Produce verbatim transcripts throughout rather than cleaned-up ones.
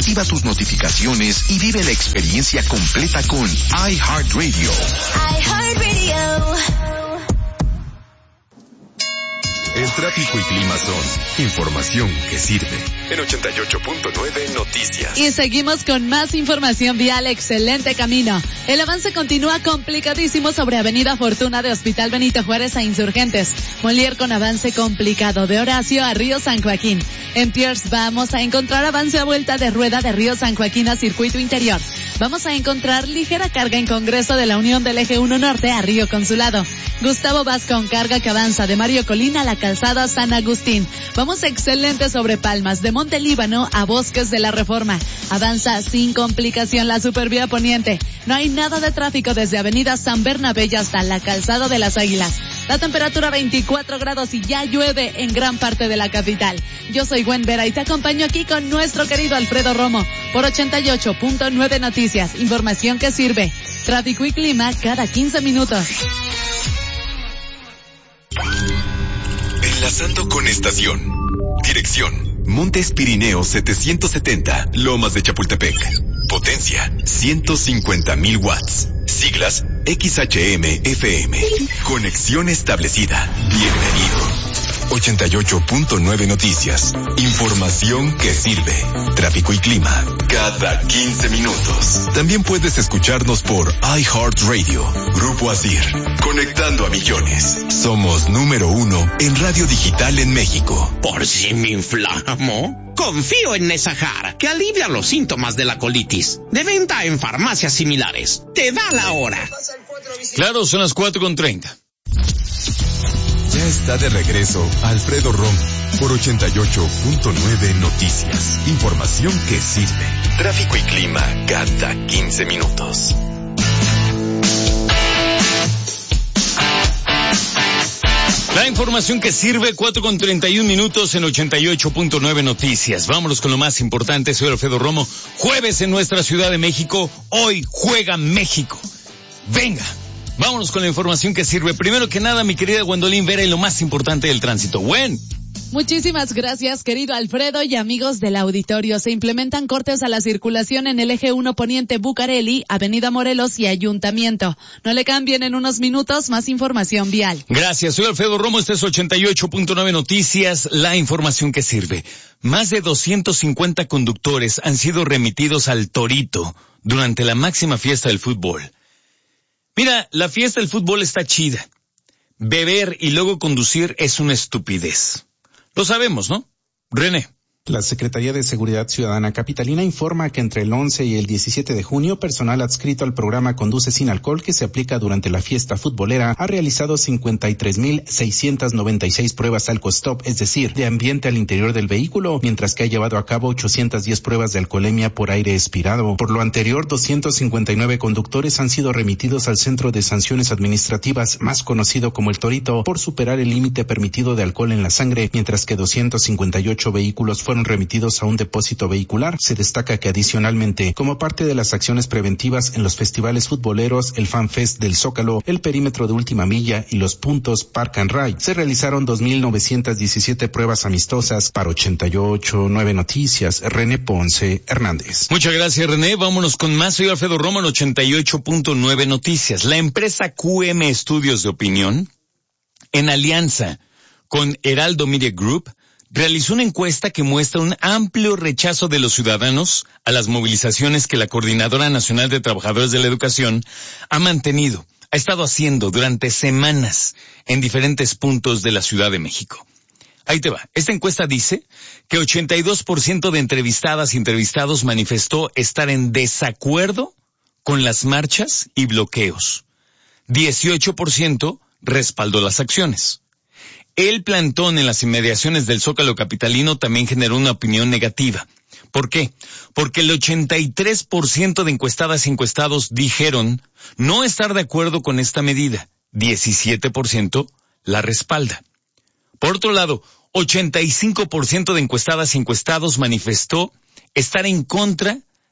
activa tus notificaciones y vive la experiencia completa con iHeartRadio. iHeartRadio. El tráfico y clima son información que sirve. En ochenta y ocho punto nueve Noticias. Y seguimos con más información vial. Excelente camino. El avance continúa complicadísimo sobre Avenida Fortuna de Hospital Benito Juárez a Insurgentes. Molière con avance complicado de Horacio a Río San Joaquín. En Pierce vamos a encontrar avance a vuelta de rueda de Río San Joaquín a Circuito Interior. Vamos a encontrar ligera carga en Congreso de la Unión del Eje uno Norte a Río Consulado. Gustavo Vaz con carga que avanza de Mario Colina a la calzada San Agustín. Vamos excelente sobre Palmas, de Monte Líbano a Bosques de la Reforma. Avanza sin complicación la Supervía Poniente. No hay nada de tráfico desde Avenida San Bernabé hasta la calzada de las Águilas. La temperatura veinticuatro grados y ya llueve en gran parte de la capital. Yo soy Gwen Vera y te acompaño aquí con nuestro querido Alfredo Romo por ochenta y ocho punto nueve Noticias. Información que sirve. Tráfico y clima cada quince minutos. Enlazando con estación. Dirección: Montes Pirineos setecientos setenta, Lomas de Chapultepec. Potencia: ciento cincuenta mil watts. Siglas: X H M F M. Conexión establecida. Bienvenido. ochenta y ocho punto nueve Noticias. Información que sirve. Tráfico y clima cada quince minutos. También puedes escucharnos por iHeartRadio. Grupo Asir. Conectando a millones. Somos número uno en radio digital en México. Por si me inflamo, confío en Nesahar, que alivia los síntomas de la colitis. De venta en farmacias similares. Te da la hora. Claro, son las cuatro con treinta. Ya está de regreso Alfredo Romo por ochenta y ocho punto nueve Noticias. Información que sirve. Tráfico y clima cada quince minutos. La información que sirve, cuatro con treinta y un minutos en ochenta y ocho punto nueve Noticias. Vámonos con lo más importante. Soy Alfredo Romo. Jueves en nuestra Ciudad de México. Hoy juega México. Venga. Vámonos con la información que sirve. Primero que nada, mi querida Gwendolyn Vera, y lo más importante del tránsito. Gwen. Muchísimas gracias, querido Alfredo y amigos del auditorio. Se implementan cortes a la circulación en el eje uno Poniente Bucareli, Avenida Morelos y Ayuntamiento. No le cambien, en unos minutos más información vial. Gracias, soy Alfredo Romo, este es ochenta y ocho punto nueve Noticias, la información que sirve. Más de doscientos cincuenta conductores han sido remitidos al Torito durante la máxima fiesta del fútbol. Mira, la fiesta del fútbol está chida. Beber y luego conducir es una estupidez. Lo sabemos, ¿no? René. La Secretaría de Seguridad Ciudadana Capitalina informa que entre el once y el diecisiete de junio, personal adscrito al programa Conduce Sin Alcohol, que se aplica durante la fiesta futbolera, ha realizado cincuenta y tres mil seiscientos noventa y seis pruebas Alcostop, es decir, de ambiente al interior del vehículo, mientras que ha llevado a cabo ochocientas diez pruebas de alcoholemia por aire expirado. Por lo anterior, doscientos cincuenta y nueve conductores han sido remitidos al Centro de Sanciones Administrativas, más conocido como el Torito, por superar el límite permitido de alcohol en la sangre, mientras que doscientos cincuenta y ocho vehículos fueron remitidos a un depósito vehicular. Se destaca que adicionalmente, como parte de las acciones preventivas en los festivales futboleros, el Fan Fest del Zócalo, el perímetro de Última Milla y los puntos Park and Ride, se realizaron dos mil novecientas diecisiete pruebas amistosas. Para ochenta y ocho punto nueve Noticias, René Ponce Hernández. Muchas gracias, René. Vámonos con más. Soy Alfredo Romo en ochenta y ocho punto nueve Noticias. La empresa Q M Estudios de Opinión, en alianza con Heraldo Media Group, realizó una encuesta que muestra un amplio rechazo de los ciudadanos a las movilizaciones que la Coordinadora Nacional de Trabajadores de la Educación ha mantenido, ha estado haciendo durante semanas en diferentes puntos de la Ciudad de México. Ahí te va. Esta encuesta dice que ochenta y dos por ciento de entrevistadas y entrevistados manifestó estar en desacuerdo con las marchas y bloqueos. dieciocho por ciento respaldó las acciones. El plantón en las inmediaciones del Zócalo capitalino también generó una opinión negativa. ¿Por qué? Porque el ochenta y tres por ciento de encuestadas y encuestados dijeron no estar de acuerdo con esta medida. diecisiete por ciento la respalda. Por otro lado, ochenta y cinco por ciento de encuestadas y encuestados manifestó estar en contra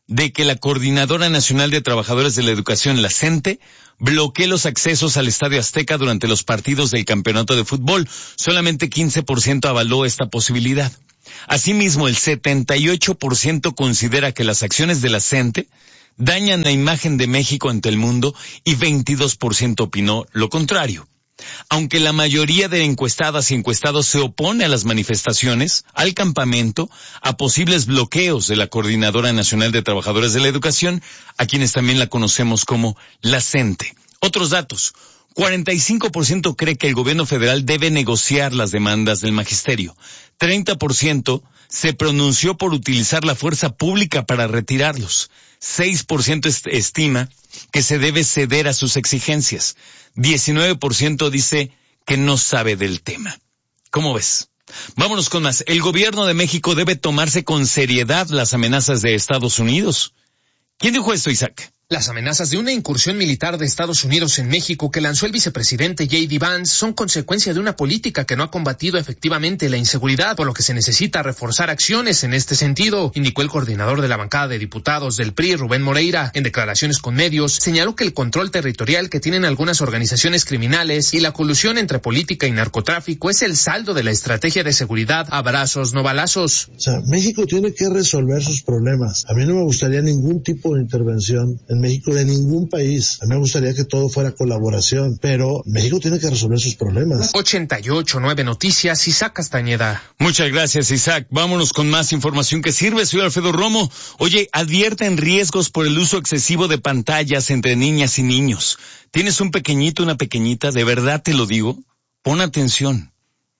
de que la Coordinadora Nacional de Trabajadores de la Educación, la CENTE, bloquee los accesos al Estadio Azteca durante los partidos del campeonato de fútbol. Solamente quince por ciento avaló esta posibilidad. Asimismo, el setenta y ocho por ciento considera que las acciones de la CENTE dañan la imagen de México ante el mundo y veintidós por ciento opinó lo contrario. Aunque la mayoría de encuestadas y encuestados se opone a las manifestaciones, al campamento, a posibles bloqueos de la Coordinadora Nacional de Trabajadores de la Educación, a quienes también la conocemos como la CENTE. Otros datos. cuarenta y cinco por ciento cree que el gobierno federal debe negociar las demandas del magisterio. treinta por ciento se pronunció por utilizar la fuerza pública para retirarlos. seis por ciento est- estima que se debe ceder a sus exigencias. diecinueve por ciento dice que no sabe del tema. ¿Cómo ves? Vámonos con más. El gobierno de México debe tomarse con seriedad las amenazas de Estados Unidos. ¿Quién dijo esto, Isaac? Las amenazas de una incursión militar de Estados Unidos en México que lanzó el vicepresidente J D Vance son consecuencia de una política que no ha combatido efectivamente la inseguridad, por lo que se necesita reforzar acciones en este sentido, indicó el coordinador de la bancada de diputados del P R I, Rubén Moreira. En declaraciones con medios, señaló que el control territorial que tienen algunas organizaciones criminales y la colusión entre política y narcotráfico es el saldo de la estrategia de seguridad abrazos, no balazos. O sea, México tiene que resolver sus problemas. A mí no me gustaría ningún tipo de intervención en México de ningún país. A mí me gustaría que todo fuera colaboración, pero México tiene que resolver sus problemas. ochenta y ocho punto nueve Noticias, Isaac Castañeda. Muchas gracias, Isaac. Vámonos con más información que sirve. Soy Alfredo Romo. Oye, advierten riesgos por el uso excesivo de pantallas entre niñas y niños. ¿Tienes un pequeñito, una pequeñita? De verdad te lo digo. Pon atención.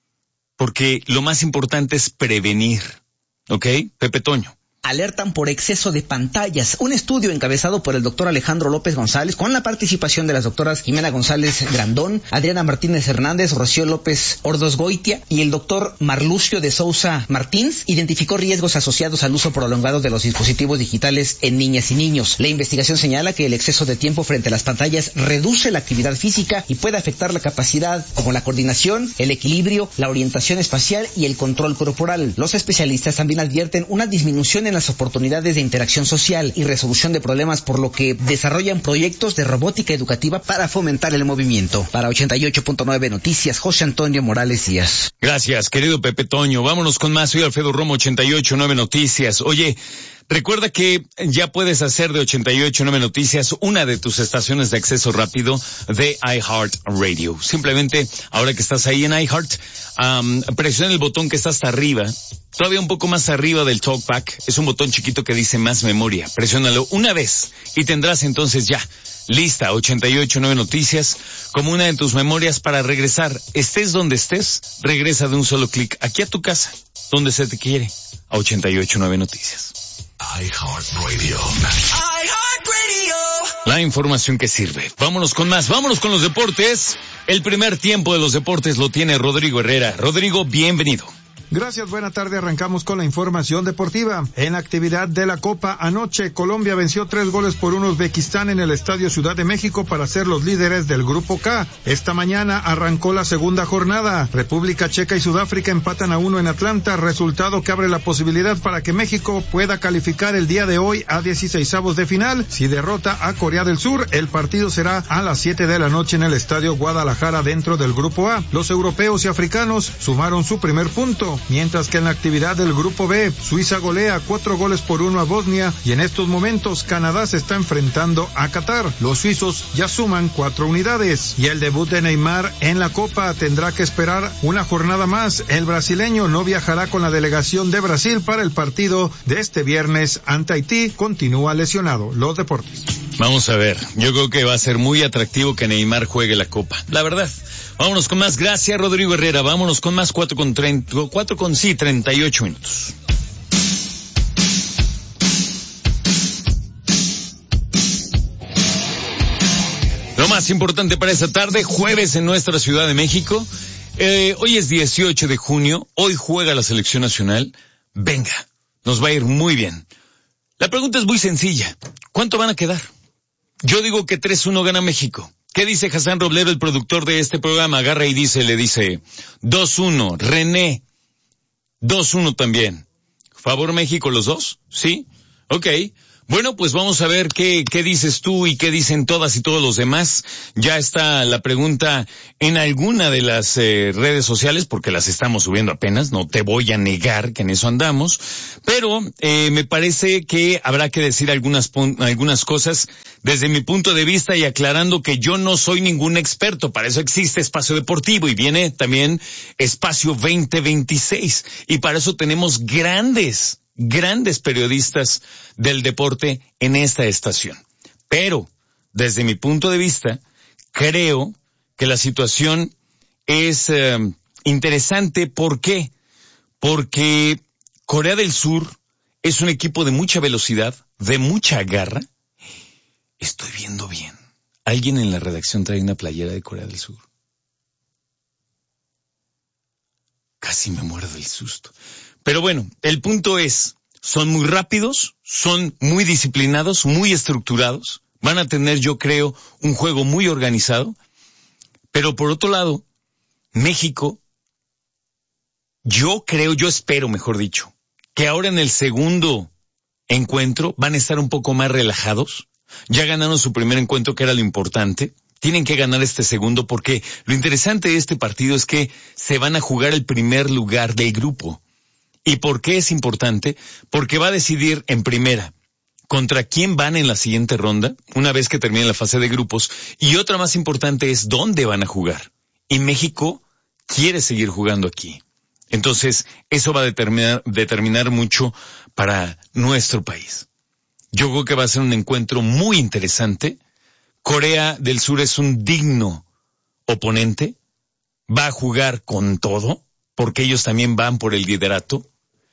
Porque lo más importante es prevenir. ¿Ok? Pepe Toño. Alertan por exceso de pantallas. Un estudio encabezado por el doctor Alejandro López González, con la participación de las doctoras Jimena González Grandón, Adriana Martínez Hernández, Rocío López Ordosgoitia y el doctor Marlucio de Sousa Martins, identificó riesgos asociados al uso prolongado de los dispositivos digitales en niñas y niños. La investigación señala que el exceso de tiempo frente a las pantallas reduce la actividad física y puede afectar la capacidad como la coordinación, el equilibrio, la orientación espacial y el control corporal. Los especialistas también advierten una disminución en las oportunidades de interacción social y resolución de problemas, por lo que desarrollan proyectos de robótica educativa para fomentar el movimiento. Para ochenta y ocho punto nueve Noticias, José Antonio Morales Díaz. Gracias, querido Pepe Toño. Vámonos con más. Soy Alfredo Romo, ochenta y ocho punto nueve Noticias. Oye, recuerda que ya puedes hacer de ochenta y ocho punto nueve Noticias una de tus estaciones de acceso rápido de iHeartRadio. Simplemente, ahora que estás ahí en iHeart, um, presiona el botón que está hasta arriba, todavía un poco más arriba del TalkBack. Es un botón chiquito que dice más memoria. Presiónalo una vez y tendrás entonces ya lista ochenta y ocho punto nueve Noticias como una de tus memorias para regresar. Estés donde estés, regresa de un solo clic aquí a tu casa, donde se te quiere, a ochenta y ocho punto nueve Noticias. iHeartRadio. iHeartRadio. La información que sirve. Vámonos con más, vámonos con los deportes. El primer tiempo de los deportes lo tiene Rodrigo Herrera. Rodrigo, bienvenido. Gracias, buena tarde. Arrancamos con la información deportiva. En actividad de la Copa, anoche Colombia venció tres goles por uno a Uzbekistán en el Estadio Ciudad de México para ser los líderes del Grupo K. Esta mañana arrancó la segunda jornada. República Checa y Sudáfrica empatan a uno en Atlanta, resultado que abre la posibilidad para que México pueda calificar el día de hoy a dieciseisavos de final. Si derrota a Corea del Sur, el partido será a las siete de la noche en el Estadio Guadalajara dentro del Grupo A. Los europeos y africanos sumaron su primer punto. Mientras que en la actividad del Grupo B, Suiza golea cuatro goles por uno a Bosnia y en estos momentos Canadá se está enfrentando a Qatar. Los suizos ya suman cuatro unidades y el debut de Neymar en la Copa tendrá que esperar una jornada más. El brasileño no viajará con la delegación de Brasil para el partido de este viernes ante Haití. Continúa lesionado. Los deportes. Vamos a ver, yo creo que va a ser muy atractivo que Neymar juegue la Copa, la verdad. Vámonos con más, gracias Rodrigo Herrera, vámonos con más, cuatro con treinta, cuatro con sí, treinta y ocho minutos. Lo más importante para esta tarde, jueves en nuestra Ciudad de México, eh, hoy es dieciocho de junio, hoy juega la selección nacional, venga, nos va a ir muy bien. La pregunta es muy sencilla, ¿cuánto van a quedar? Yo digo que tres uno gana México. ¿Qué dice Hassan Roblero, el productor de este programa? Agarra y dice, le dice, dos uno, René, dos uno también. ¿Favor México los dos? ¿Sí? Ok. Bueno, pues vamos a ver qué, qué dices tú y qué dicen todas y todos los demás. Ya está la pregunta en alguna de las eh, redes sociales, porque las estamos subiendo apenas, no te voy a negar que en eso andamos, pero eh, me parece que habrá que decir algunas, algunas cosas desde mi punto de vista y aclarando que yo no soy ningún experto, para eso existe Espacio Deportivo y viene también Espacio veinte veintiséis y para eso tenemos grandes grandes periodistas del deporte en esta estación. Pero, desde mi punto de vista, creo que la situación es eh, interesante. ¿Por qué? Porque Corea del Sur es un equipo de mucha velocidad, de mucha garra. Estoy viendo bien. ¿Alguien en la redacción trae una playera de Corea del Sur? Casi me muero del susto. Pero bueno, el punto es, son muy rápidos, son muy disciplinados, muy estructurados, van a tener, yo creo, un juego muy organizado, pero por otro lado, México, yo creo, yo espero, mejor dicho, que ahora en el segundo encuentro van a estar un poco más relajados, ya ganaron su primer encuentro que era lo importante, tienen que ganar este segundo porque lo interesante de este partido es que se van a jugar el primer lugar del grupo. ¿Y por qué es importante? Porque va a decidir en primera contra quién van en la siguiente ronda, una vez que termine la fase de grupos, y otra más importante es dónde van a jugar. Y México quiere seguir jugando aquí. Entonces, eso va a determinar, determinar mucho para nuestro país. Yo creo que va a ser un encuentro muy interesante. Corea del Sur es un digno oponente, va a jugar con todo, porque ellos también van por el liderato,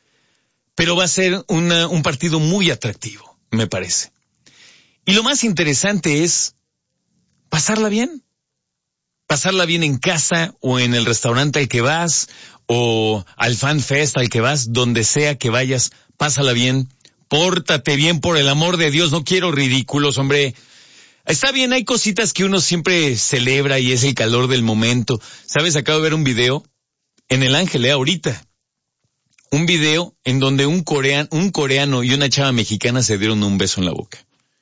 pero va a ser una, un partido muy atractivo, me parece. Y lo más interesante es pasarla bien, pasarla bien en casa o en el restaurante al que vas o al fan fest al que vas, donde sea que vayas, pásala bien, pórtate bien por el amor de Dios, no quiero ridículos, hombre. Está bien, hay cositas que uno siempre celebra y es el calor del momento. ¿Sabes? Acabo de ver un video en el Ángel, ¿eh? Ahorita. Un video en donde un coreano, un coreano y una chava mexicana se dieron un beso en la boca.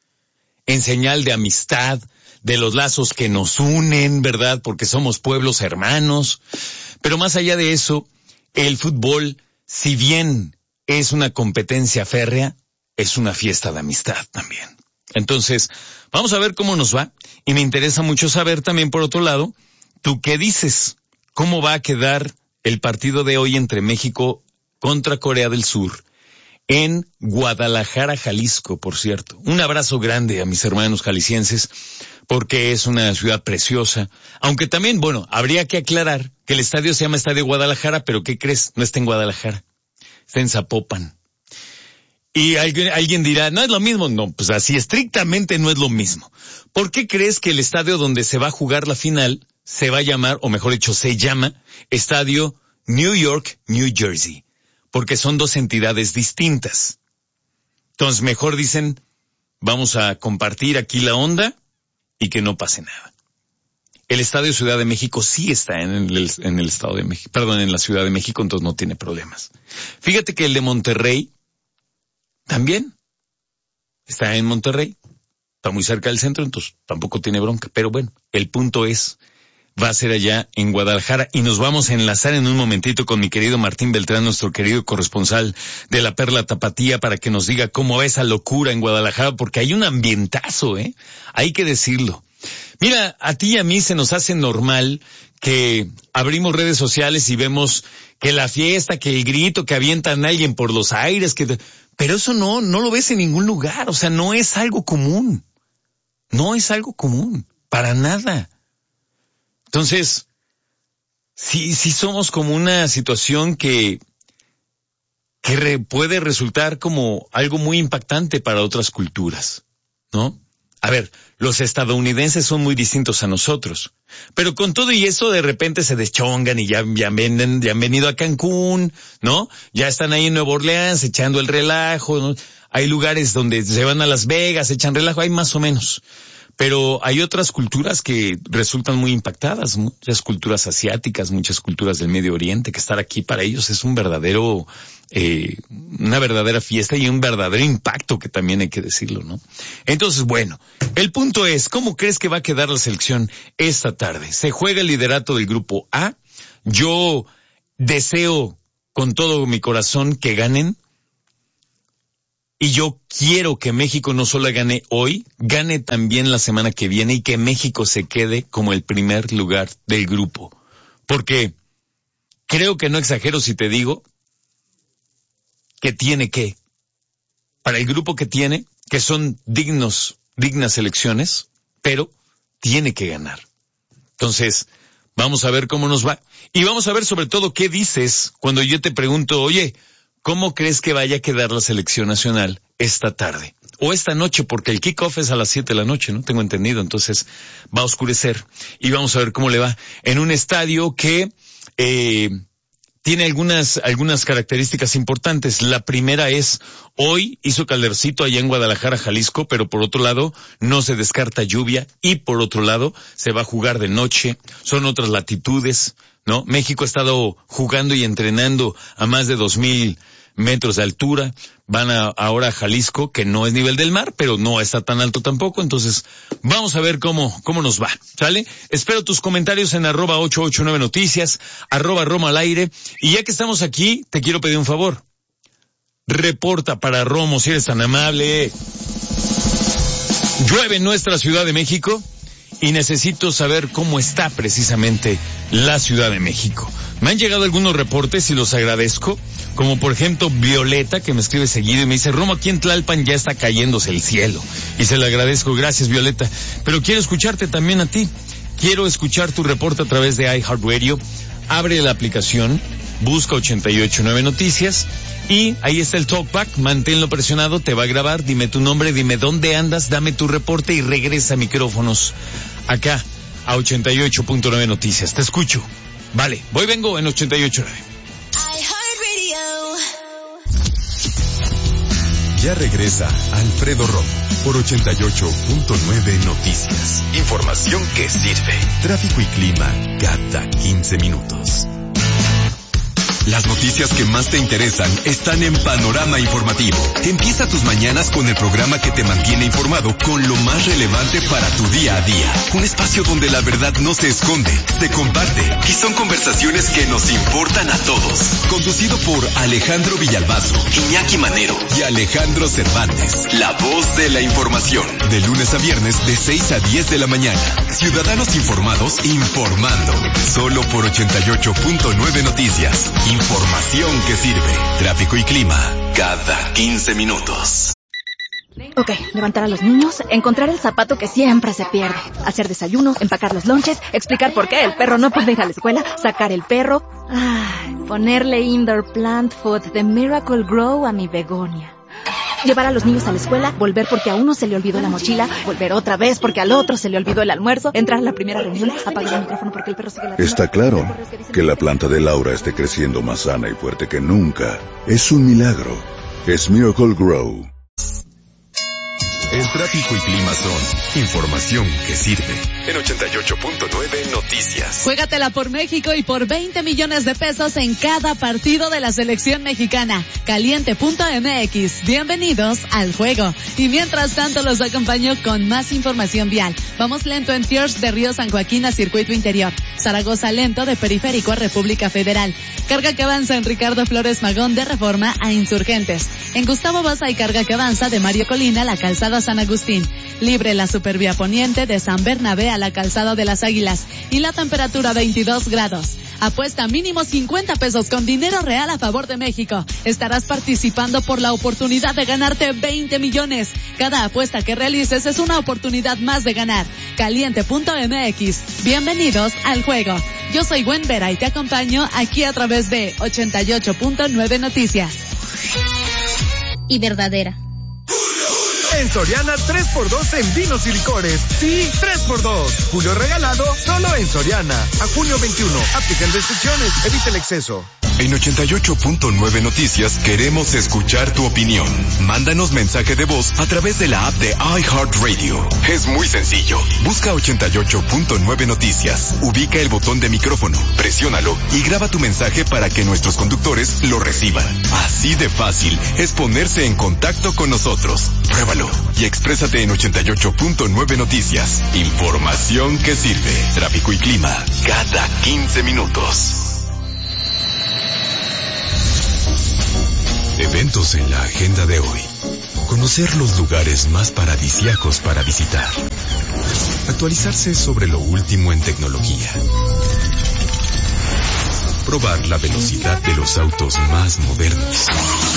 En señal de amistad, de los lazos que nos unen, ¿verdad? Porque somos pueblos hermanos. Pero más allá de eso, el fútbol, si bien es una competencia férrea, es una fiesta de amistad también. Entonces, vamos a ver cómo nos va. Y me interesa mucho saber también, por otro lado, ¿tú qué dices? ¿Cómo va a quedar el partido de hoy entre México contra Corea del Sur en Guadalajara, Jalisco, por cierto? Un abrazo grande a mis hermanos jaliscienses, porque es una ciudad preciosa. Aunque también, bueno, habría que aclarar que el estadio se llama Estadio Guadalajara, pero ¿qué crees? No está en Guadalajara, está en Zapopan. Y alguien, alguien dirá, no es lo mismo. No, pues así estrictamente no es lo mismo. ¿Por qué crees que el estadio donde se va a jugar la final se va a llamar, o mejor dicho, se llama Estadio New York, New Jersey? Porque son dos entidades distintas. Entonces mejor dicen, vamos a compartir aquí la onda y que no pase nada. El Estadio Ciudad de México sí está en el, en el Estado de México, perdón, en la Ciudad de México, entonces no tiene problemas. Fíjate que el de Monterrey también está en Monterrey, está muy cerca del centro, entonces tampoco tiene bronca. Pero bueno, el punto es, va a ser allá en Guadalajara y nos vamos a enlazar en un momentito con mi querido Martín Beltrán, nuestro querido corresponsal de la Perla Tapatía, para que nos diga cómo va esa locura en Guadalajara, porque hay un ambientazo, ¿eh? Hay que decirlo. Mira, a ti y a mí se nos hace normal que abrimos redes sociales y vemos que la fiesta, que el grito, que avientan a alguien por los aires, que... pero eso no, no lo ves en ningún lugar, o sea, no es algo común. No es algo común, para nada. Entonces, sí, sí somos como una situación que, que re, puede resultar como algo muy impactante para otras culturas, ¿no? A ver, los estadounidenses son muy distintos a nosotros, pero con todo y eso de repente se deschongan y ya, ya, venden, ya han venido a Cancún, ¿no? Ya están ahí en Nueva Orleans echando el relajo, ¿no? Hay lugares donde se van a Las Vegas, echan relajo, hay más o menos. Pero hay otras culturas que resultan muy impactadas, muchas culturas asiáticas, muchas culturas del Medio Oriente, que estar aquí para ellos es un verdadero, eh, una verdadera fiesta y un verdadero impacto, que también hay que decirlo, ¿no? Entonces, bueno, el punto es, ¿cómo crees que va a quedar la selección esta tarde? Se juega el liderato del grupo A. Yo deseo con todo mi corazón que ganen. Y yo quiero que México no solo gane hoy, gane también la semana que viene y que México se quede como el primer lugar del grupo. Porque creo que no exagero si te digo que tiene que, para el grupo que tiene, que son dignos, dignas elecciones, pero tiene que ganar. Entonces, vamos a ver cómo nos va. Y vamos a ver sobre todo qué dices cuando yo te pregunto, oye, ¿cómo crees que vaya a quedar la selección nacional esta tarde? O esta noche, porque el kickoff es a las siete de la noche, ¿no? Tengo entendido, entonces va a oscurecer. Y vamos a ver cómo le va en un estadio que eh, tiene algunas algunas características importantes. La primera es, hoy hizo calorcito allá en Guadalajara, Jalisco, pero por otro lado no se descarta lluvia y por otro lado se va a jugar de noche. Son otras latitudes, ¿no? México ha estado jugando y entrenando a más de dos mil metros de altura. Van a, ahora a Jalisco, que no es nivel del mar, pero no está tan alto tampoco. Entonces, vamos a ver cómo, cómo nos va, ¿sale? Espero tus comentarios en arroba ocho ocho nueve noticias, arroba Roma al aire. Y ya que estamos aquí, te quiero pedir un favor. Reporta para Romo, si eres tan amable. Llueve en nuestra Ciudad de México y necesito saber cómo está precisamente la Ciudad de México. Me han llegado algunos reportes y los agradezco, como por ejemplo Violeta, que me escribe seguido y me dice, Romo, aquí en Tlalpan ya está cayéndose el cielo. Y se le agradezco, gracias Violeta. Pero quiero escucharte también a ti. Quiero escuchar tu reporte a través de iHeartRadio. Abre la aplicación, busca ochenta y ocho nueve Noticias y ahí está el talkback, manténlo presionado, te va a grabar, dime tu nombre, dime dónde andas, dame tu reporte y regresa a micrófonos acá a ochenta y ocho punto nueve Noticias. Te escucho. Vale, voy, vengo en ochenta y ocho punto nueve. Ya regresa Alfredo Romo por ochenta y ocho punto nueve Noticias. Información que sirve. Tráfico y clima cada quince minutos. Las noticias que más te interesan están en Panorama Informativo. Empieza tus mañanas con el programa que te mantiene informado con lo más relevante para tu día a día. Un espacio donde la verdad no se esconde, se comparte y son conversaciones que nos importan a todos. Conducido por Alejandro Villalbazo, Iñaki Manero y Alejandro Cervantes. La voz de la información. De lunes a viernes de seis a diez de la mañana. Ciudadanos informados informando. Solo por ochenta y ocho punto nueve Noticias. Información que sirve. Tráfico y clima cada quince minutos. Ok, levantar a los niños, encontrar el zapato que siempre se pierde, hacer desayuno, empacar los lonches, explicar por qué el perro no puede ir a la escuela, sacar el perro, ay, ponerle indoor plant food de Miracle Grow a mi begonia. Llevar a los niños a la escuela, volver porque a uno se le olvidó la mochila, volver otra vez porque al otro se le olvidó el almuerzo, entrar a la primera reunión, apagar el micrófono porque el perro sigue la... Está claro que la planta de Laura esté creciendo más sana y fuerte que nunca. Es un milagro. Es Miracle Grow. El tráfico y clima son información que sirve. En ochenta y ocho punto nueve Noticias. Juégatela por México y por veinte millones de pesos en cada partido de la selección mexicana. Caliente punto M X. Bienvenidos al juego. Y mientras tanto los acompaño con más información vial. Vamos lento en Tiers de Río San Joaquín a Circuito Interior. Zaragoza lento de Periférico a República Federal. Carga que avanza en Ricardo Flores Magón de Reforma a Insurgentes. En Gustavo Vaz hay carga que avanza de Mario Colina a la Calzada San Agustín. Libre la Supervía Poniente de San Bernabé a la Calzada de las Águilas. Y la temperatura veintidós grados. Apuesta mínimo cincuenta pesos con dinero real a favor de México. Estarás participando por la oportunidad de ganarte veinte millones. Cada apuesta que realices es una oportunidad más de ganar. Caliente punto M X. Bienvenidos al juego. Yo soy Gwen Vera y te acompaño aquí a través de ochenta y ocho punto nueve Noticias. Y verdadera. En Soriana tres por dos en vinos y licores. Sí, tres por dos. Julio regalado solo en Soriana. A junio veintiuno. Aplican restricciones. Evita el exceso. En ochenta y ocho punto nueve Noticias queremos escuchar tu opinión. Mándanos mensaje de voz a través de la app de iHeartRadio. Es muy sencillo. Busca ochenta y ocho punto nueve Noticias. Ubica el botón de micrófono, presiónalo y graba tu mensaje para que nuestros conductores lo reciban. Así de fácil es ponerse en contacto con nosotros. Pruébalo y exprésate en ochenta y ocho punto nueve Noticias. Información que sirve. Tráfico y clima cada quince minutos. Eventos en la agenda de hoy. Conocer los lugares más paradisíacos para visitar. Actualizarse sobre lo último en tecnología. Probar la velocidad de los autos más modernos.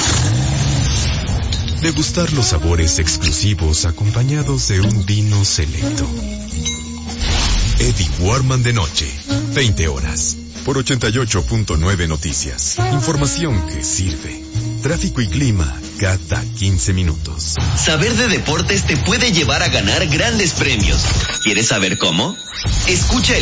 Degustar los sabores exclusivos acompañados de un vino selecto. Eddie Warman de noche, veinte horas, por ochenta y ocho punto nueve Noticias. Información que sirve. Tráfico y clima cada quince minutos. Saber de deportes te puede llevar a ganar grandes premios. ¿Quieres saber cómo? Escucha el